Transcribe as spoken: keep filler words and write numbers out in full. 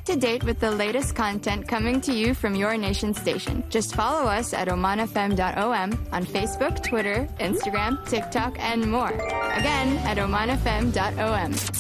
up to date with the latest content coming to you from your nation station. Just follow us at oman f m dot o m on Facebook, Twitter, Instagram, TikTok, and more. Again, at oman f m dot o m.